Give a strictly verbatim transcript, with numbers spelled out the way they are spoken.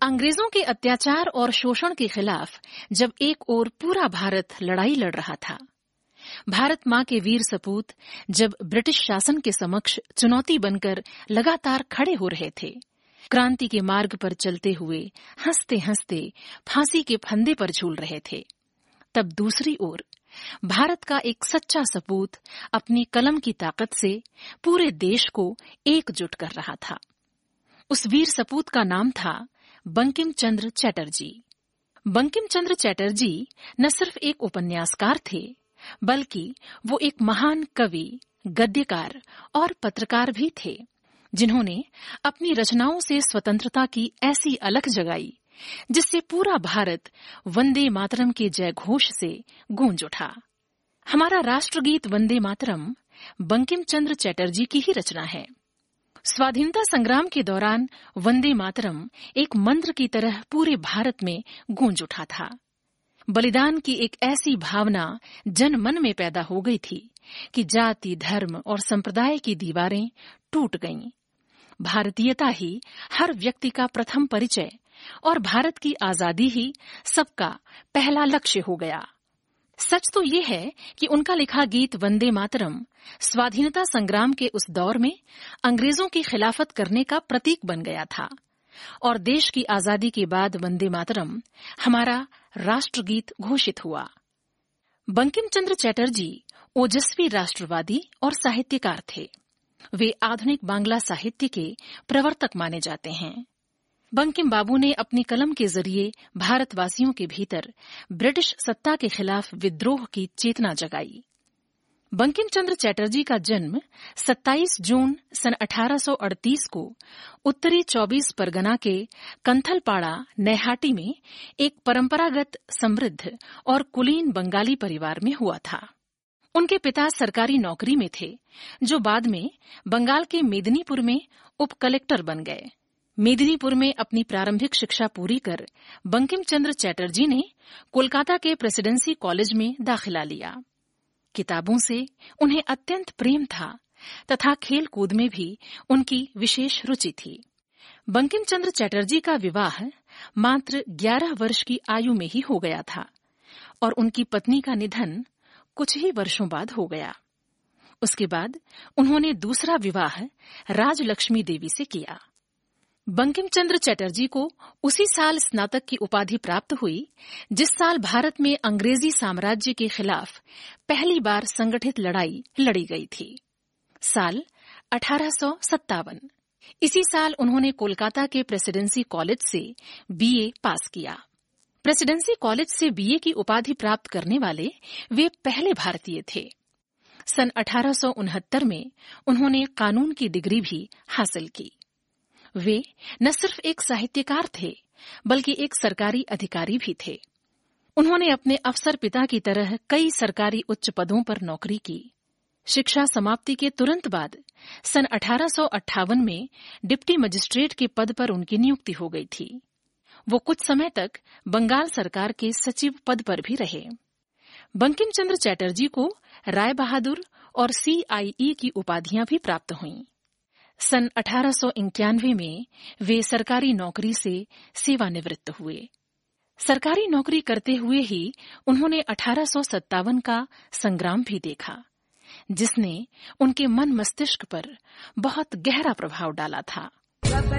अंग्रेजों के अत्याचार और शोषण के खिलाफ जब एक ओर पूरा भारत लड़ाई लड़ रहा था, भारत मां के वीर सपूत जब ब्रिटिश शासन के समक्ष चुनौती बनकर लगातार खड़े हो रहे थे, क्रांति के मार्ग पर चलते हुए हंसते हंसते फांसी के फंदे पर झूल रहे थे, तब दूसरी ओर भारत का एक सच्चा सपूत अपनी कलम की ताकत से पूरे देश को एकजुट कर रहा था। उस वीर सपूत का नाम था बंकिम चंद्र चटर्जी। बंकिम चंद्र चटर्जी न सिर्फ एक उपन्यासकार थे, बल्कि वो एक महान कवि, गद्यकार और पत्रकार भी थे, जिन्होंने अपनी रचनाओं से स्वतंत्रता की ऐसी अलख जगाई जिससे पूरा भारत वंदे मातरम के जय घोष से गूंज उठा। हमारा राष्ट्रगीत वंदे मातरम बंकिम चंद्र चटर्जी की ही रचना है। स्वाधीनता संग्राम के दौरान वंदे मातरम एक मंत्र की तरह पूरे भारत में गूंज उठा था। बलिदान की एक ऐसी भावना जन मन में पैदा हो गई थी कि जाति, धर्म और संप्रदाय की दीवारें टूट गईं। भारतीयता ही हर व्यक्ति का प्रथम परिचय और भारत की आजादी ही सबका पहला लक्ष्य हो गया। सच तो ये है कि उनका लिखा गीत वंदे मातरम स्वाधीनता संग्राम के उस दौर में अंग्रेजों की खिलाफत करने का प्रतीक बन गया था, और देश की आजादी के बाद वंदे मातरम हमारा राष्ट्रगीत घोषित हुआ। बंकिम चंद्र चटर्जी ओजस्वी राष्ट्रवादी और साहित्यकार थे। वे आधुनिक बांग्ला साहित्य के प्रवर्तक माने जाते हैं। बंकिम बाबू ने अपनी कलम के जरिए भारतवासियों के भीतर ब्रिटिश सत्ता के खिलाफ विद्रोह की चेतना जगाई। बंकिम चंद्र चटर्जी का जन्म सत्ताईस जून सन अठारह सौ अड़तीस को उत्तरी चौबीस परगना के कंथलपाड़ा नैहाटी में एक परंपरागत समृद्ध और कुलीन बंगाली परिवार में हुआ था। उनके पिता सरकारी नौकरी में थे, जो बाद में बंगाल के मेदिनीपुर में उप कलेक्टर बन गए। मेदिनीपुर में अपनी प्रारंभिक शिक्षा पूरी कर बंकिम चंद्र चटर्जी ने कोलकाता के प्रेसिडेंसी कॉलेज में दाखिला लिया। किताबों से उन्हें अत्यंत प्रेम था तथा खेल कूद में भी उनकी विशेष रुचि थी। बंकिम चंद्र चटर्जी का विवाह मात्र ग्यारह वर्ष की आयु में ही हो गया था और उनकी पत्नी का निधन कुछ ही वर्षों बाद हो गया। उसके बाद उन्होंने दूसरा विवाह राजलक्ष्मी देवी से किया। बंकिम चंद्र चटर्जी को उसी साल स्नातक की उपाधि प्राप्त हुई जिस साल भारत में अंग्रेजी साम्राज्य के खिलाफ पहली बार संगठित लड़ाई लड़ी गई थी, साल अठारह सौ सत्तावन। इसी साल उन्होंने कोलकाता के प्रेसिडेंसी कॉलेज से बीए पास किया। प्रेसिडेंसी कॉलेज से बीए की उपाधि प्राप्त करने वाले वे पहले भारतीय थे। सन अठारह सौ उनहत्तर में उन्होंने कानून की डिग्री भी हासिल की। वे न सिर्फ एक साहित्यकार थे, बल्कि एक सरकारी अधिकारी भी थे। उन्होंने अपने अफसर पिता की तरह कई सरकारी उच्च पदों पर नौकरी की। शिक्षा समाप्ति के तुरंत बाद सन अठारह सौ अट्ठावन में डिप्टी मजिस्ट्रेट के पद पर उनकी नियुक्ति हो गई थी। वो कुछ समय तक बंगाल सरकार के सचिव पद पर भी रहे। बंकिम चंद्र चटर्जी को राय बहादुर और सीआईई की उपाधियां भी प्राप्त हुईं। सन अठारह सौ इक्यानवे में वे सरकारी नौकरी से सेवानिवृत्त हुए। सरकारी नौकरी करते हुए ही उन्होंने अठारह सौ सत्तावन का संग्राम भी देखा, जिसने उनके मन मस्तिष्क पर बहुत गहरा प्रभाव डाला था।